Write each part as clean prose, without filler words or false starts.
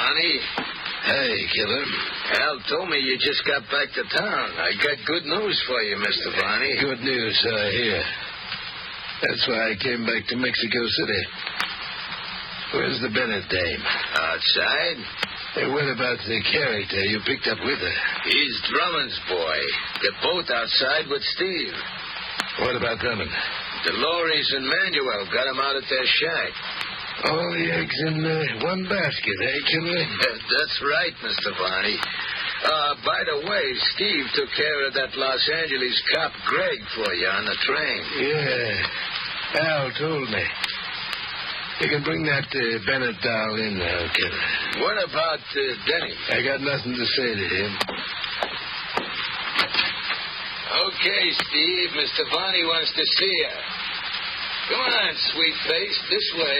Bonnie. Hey, killer. Al told me you just got back to town. I got good news for you, Mr. Bonnie. Good news, I hear. That's why I came back to Mexico City. Where's the Bennett dame? Outside? Hey, what about the character you picked up with her? He's Drummond's boy. They're both outside with Steve. What about Drummond? Dolores and Manuel got him out at their shack. All the eggs in one basket, eh, killer? That's right, Mr. Bonnie. By the way, Steve took care of that Los Angeles cop Greg for you on the train. Yeah. Al told me. You can bring that Bennett doll in now, killer. What about Denny? I got nothing to say to him. Okay, Steve. Mr. Bonnie wants to see you. Come on, sweet face. This way.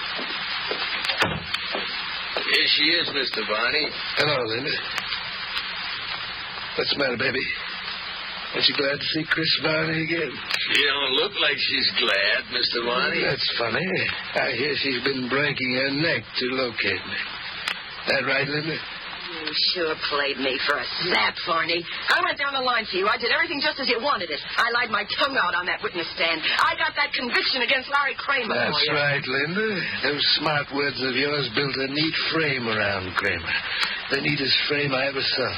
Here she is, Mr. Bonnie. Hello, Linda. What's the matter, baby? Aren't you glad to see Chris Bonnie again? She don't look like she's glad, Mr. Bonnie. That's funny. I hear she's been breaking her neck to locate me. That right, Linda? You sure played me for a sap, Barney. I went down the line for you. I did everything just as you wanted it. I lied my tongue out on that witness stand. I got that conviction against Larry Kramer for you. That's right, Linda. Those smart words of yours built a neat frame around Kramer. The neatest frame I ever saw.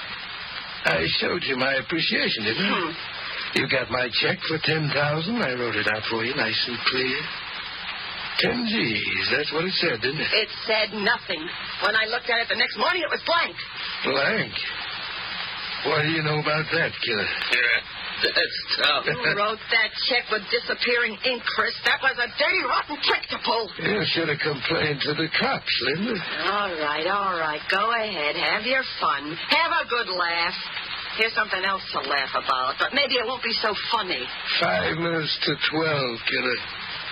I showed you my appreciation, didn't I? You got my check for $10,000. I wrote it out for you, nice and clear. 10 G's. That's what it said, didn't it? It said nothing. When I looked at it the next morning, it was blank. Blank? What do you know about that, killer? That's tough. You wrote that check with disappearing ink, Chris. That was a dirty, rotten trick to pull. You should have complained to the cops, Linda. All right. Go ahead. Have your fun. Have a good laugh. Here's something else to laugh about, but maybe it won't be so funny. 5 minutes to 12, killer.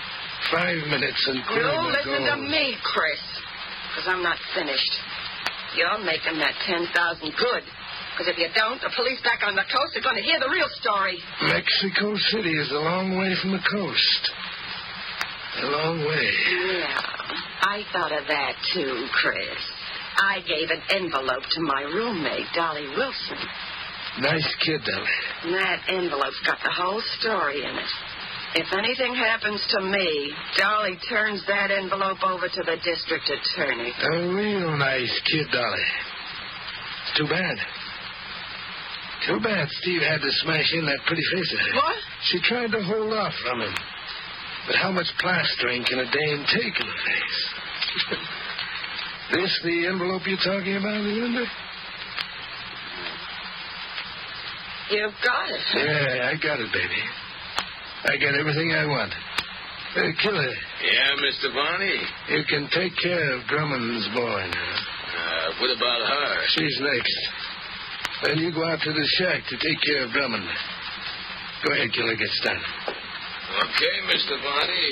5 minutes and You listen to me, Chris, because I'm not finished. You're making that $10,000 good. Because if you don't, the police back on the coast are going to hear the real story. Mexico City is a long way from the coast. A long way. Yeah, I thought of that too, Chris. I gave an envelope to my roommate, Dolly Wilson. Nice kid, Dolly. And that envelope's got the whole story in it. If anything happens to me, Dolly turns that envelope over to the district attorney. A real nice kid, Dolly. It's too bad. Too bad Steve had to smash in that pretty face of hers. What? She tried to hold off from him. But how much plastering can a dame take in the face? This the envelope you're talking about, Linda? You've got it. Yeah, I got it, baby. I got everything I want. Killer. Yeah, Mr. Bonnie? You can take care of Drummond's boy now. What about her? She's next. Then you go out to the shack to take care of Drummond. Go ahead, Killer. Get started. Okay, Mr. Bonnie.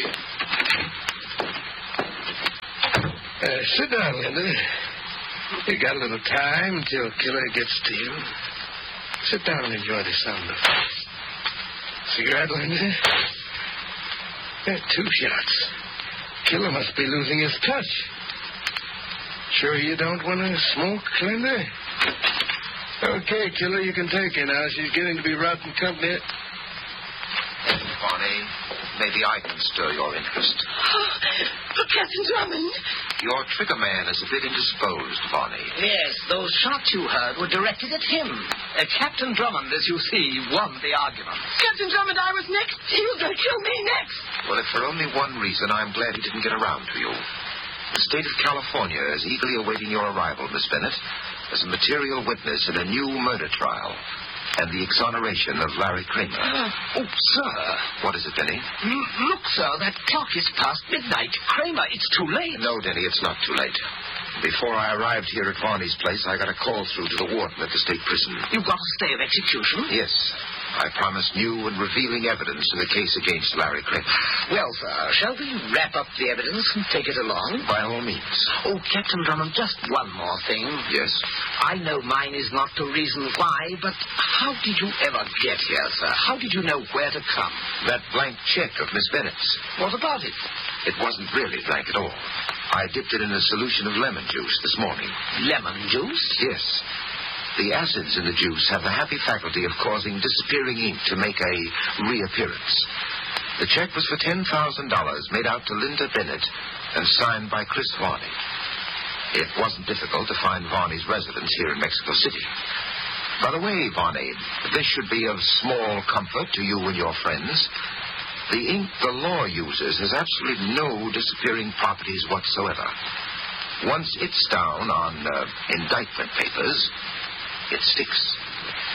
Sit down, Linda. You got a little time until Killer gets to you. Sit down and enjoy the sound of it. Cigarette, Linda? 2 shots. Killer must be losing his touch. Sure you don't want to smoke, Linda? Okay, Killer, you can take her now. She's getting to be rotten company. Bonnie, maybe I can stir your interest. Captain Drummond. Your trigger man is a bit indisposed, Bonnie. Yes, those shots you heard were directed at him. Captain Drummond, as you see, won the argument. Captain Drummond, I was next. He was going to kill me next. Well, if for only one reason, I'm glad he didn't get around to you. The state of California is eagerly awaiting your arrival, Miss Bennett, as a material witness in a new murder trial and the exoneration of Larry Kramer. Oh, sir. What is it, Denny? Look, sir, that clock is past midnight. Kramer, it's too late. No, Denny, it's not too late. Before I arrived here at Varney's place, I got a call through to the warden at the state prison. You got a stay of execution? Yes. I promised new and revealing evidence in the case against Larry Kramer. Well, sir, shall we wrap up the evidence and take it along? By all means. Oh, Captain Drummond, just one more thing. Yes? I know mine is not the reason why, but how did you ever get here, sir? How did you know where to come? That blank check of Miss Bennett's. What about it? It wasn't really blank at all. I dipped it in a solution of lemon juice this morning. Lemon juice? Yes. The acids in the juice have the happy faculty of causing disappearing ink to make a reappearance. The check was for $10,000 made out to Linda Bennett and signed by Chris Varney. It wasn't difficult to find Varney's residence here in Mexico City. By the way, Varney, this should be of small comfort to you and your friends. The ink the law uses has absolutely no disappearing properties whatsoever. Once it's down on indictment papers, it sticks.